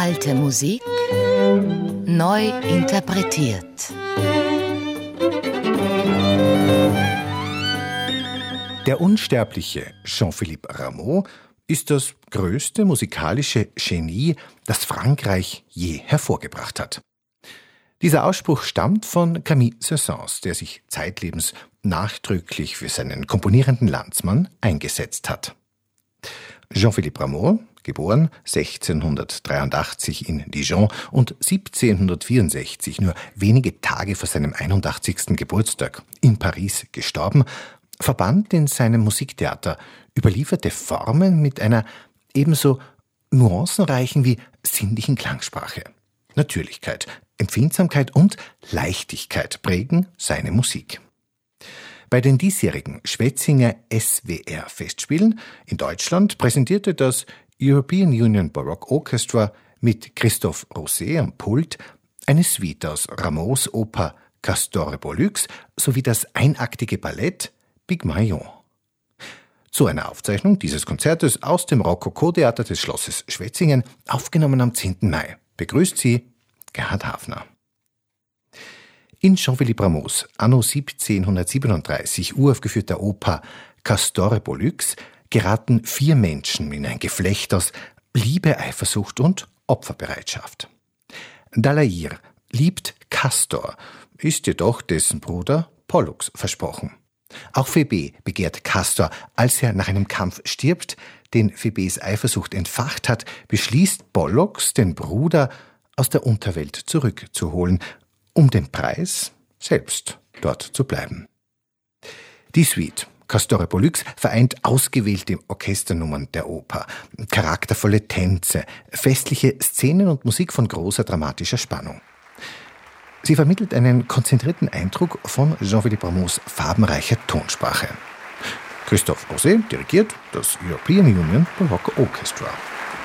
Alte Musik neu interpretiert. Der unsterbliche Jean-Philippe Rameau ist das größte musikalische Genie, das Frankreich je hervorgebracht hat. Dieser Ausspruch stammt von Camille Saint-Saëns, der sich zeitlebens nachdrücklich für seinen komponierenden Landsmann eingesetzt hat. Jean-Philippe Rameau, geboren 1683 in Dijon und 1764, nur wenige Tage vor seinem 81. Geburtstag, in Paris gestorben, verband in seinem Musiktheater überlieferte Formen mit einer ebenso nuancenreichen wie sinnlichen Klangsprache. Natürlichkeit, Empfindsamkeit und Leichtigkeit prägen seine Musik. Bei den diesjährigen Schwetzinger SWR-Festspielen in Deutschland präsentierte das European Union Baroque Orchestra mit Christophe Rousset am Pult eine Suite aus Rameaus Oper Castore Pollux sowie das einaktige Ballett Pygmalion. Zu einer Aufzeichnung dieses Konzertes aus dem Rokoko-Theater des Schlosses Schwetzingen, aufgenommen am 10. Mai, begrüßt Sie Gerhard Hafner. In Jean-Philippe Rameaus anno 1737 uraufgeführter Oper Castore Pollux geraten 4 Menschen in ein Geflecht aus Liebe, Eifersucht und Opferbereitschaft. Dalaïr liebt Castor, ist jedoch dessen Bruder Pollux versprochen. Auch Phoebe begehrt Castor. Als er nach einem Kampf stirbt, den Phoebes Eifersucht entfacht hat, beschließt Pollux, den Bruder aus der Unterwelt zurückzuholen, um den Preis selbst dort zu bleiben. Die Suite Castore Pollux vereint ausgewählte Orchesternummern der Oper, charaktervolle Tänze, festliche Szenen und Musik von großer dramatischer Spannung. Sie vermittelt einen konzentrierten Eindruck von Jean-Philippe Rameaus farbenreicher Tonsprache. Christophe Rousset dirigiert das European Union Baroque Orchestra.